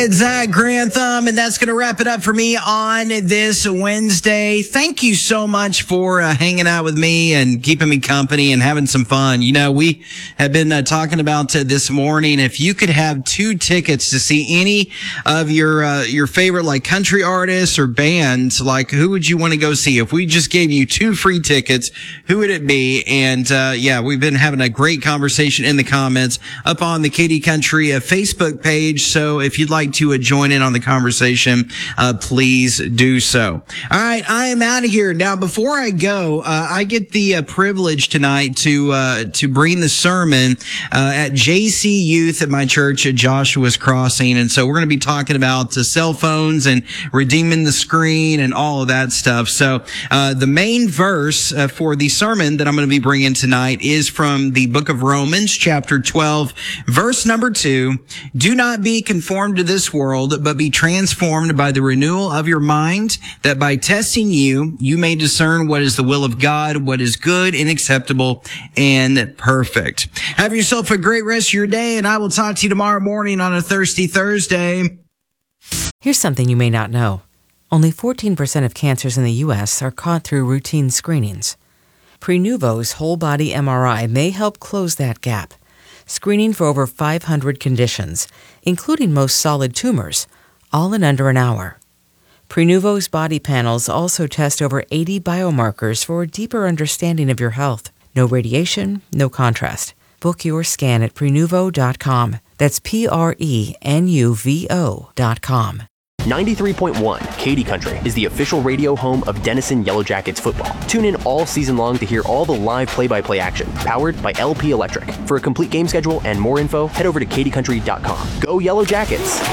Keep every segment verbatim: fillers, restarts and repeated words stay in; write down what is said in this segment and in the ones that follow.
it's Zach Grantham, and that's going to wrap it up for me on this Wednesday. Thank you so much for uh, hanging out with me and keeping me company and having some fun. You know, we have been uh, talking about uh, this morning, if you could have two tickets to see any of your uh, your favorite like country artists or bands, like who would you want to go see? If we just gave you two free tickets, who would it be? And uh, yeah, we've been having a great conversation in the comments up on the Katy Country uh, Facebook page. So if you'd like to uh, join in on the conversation, uh, please do so. All right, I am out of here. Now, before I go, uh, I get the uh, privilege tonight to uh, to bring the sermon uh, at J C Youth at my church at Joshua's Crossing. And so we're going to be talking about uh, cell phones and redeeming the screen and all of that stuff. So uh, the main verse uh, for the sermon that I'm going to be bringing tonight is from the book of Romans, chapter twelve, verse number two. Do not be conformed to this world, but be transformed by the renewal of your mind, that by testing you, you may discern what is the will of God, what is good and acceptable and perfect. Have yourself a great rest of your day, and I will talk to you tomorrow morning on a Thirsty Thursday. Here's something you may not know. Only fourteen percent of cancers in the U S are caught through routine screenings. Prenuvo's whole-body M R I may help close that gap, screening for over five hundred conditions, including most solid tumors, all in under an hour. Prenuvo's body panels also test over eighty biomarkers for a deeper understanding of your health. No radiation, no contrast. Book your scan at Prenuvo dot com. That's P R E N U V O dot com. ninety-three point one Katy Country is the official radio home of Denison Yellow Jackets football. Tune in all season long to hear all the live play-by-play action, powered by L P Electric. For a complete game schedule and more info, head over to Katy Country dot com. Go Yellow Jackets!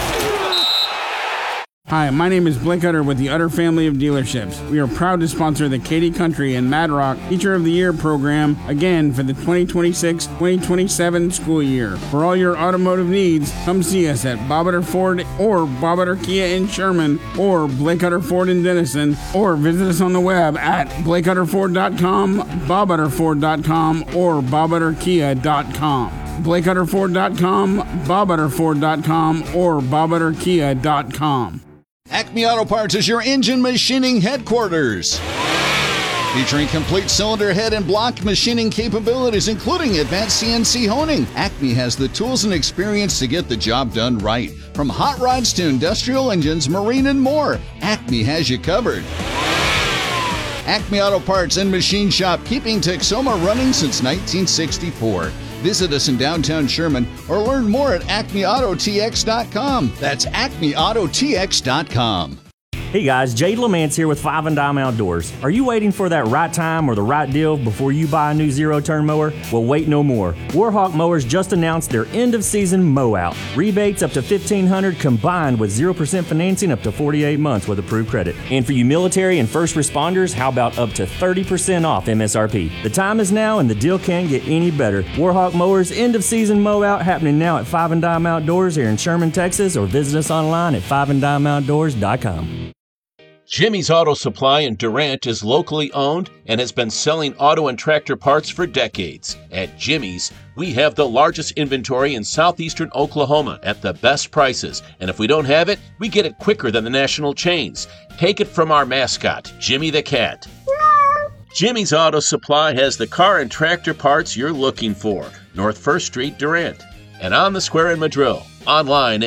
Hi, my name is Blake Utter with the Utter family of dealerships. We are proud to sponsor the Katy Country and Mad Rock Teacher of the Year program again for the twenty twenty-six twenty twenty-seven school year. For all your automotive needs, come see us at Bob Utter Ford or Bob Utter Kia in Sherman or Blake Utter Ford in Denison, or visit us on the web at Blake Utter Ford dot com, Bob Utter Ford dot com, or Bob Utter Kia dot com. Blake Utter Ford dot com, Bob Utter Ford dot com, or Bob Utter Kia dot com. Acme Auto Parts is your engine machining headquarters. Featuring complete cylinder head and block machining capabilities, including advanced C N C honing, Acme has the tools and experience to get the job done right. From hot rods to industrial engines, marine, and more, Acme has you covered. Acme Auto Parts and Machine Shop, keeping Texoma running since nineteen sixty-four. Visit us in downtown Sherman or learn more at acme auto t x dot com. That's acme auto t x dot com. Hey guys, Jade Lamance here with Five and Dime Outdoors. Are you waiting for that right time or the right deal before you buy a new zero-turn mower? Well, wait no more. Warhawk Mowers just announced their end-of-season mow-out. Rebates up to fifteen hundred dollars combined with zero percent financing up to forty-eight months with approved credit. And for you military and first responders, how about up to thirty percent off M S R P? The time is now and the deal can't get any better. Warhawk Mowers end-of-season mow-out happening now at Five and Dime Outdoors here in Sherman, Texas, or visit us online at five and dime outdoors dot com. Jimmy's Auto Supply in Durant is locally owned and has been selling auto and tractor parts for decades. At Jimmy's, we have the largest inventory in southeastern Oklahoma at the best prices, and if we don't have it, we get it quicker than the national chains. Take it from our mascot, Jimmy the Cat. Jimmy's Auto Supply has the car and tractor parts you're looking for. North First Street, Durant, and on the square in Madrill. Online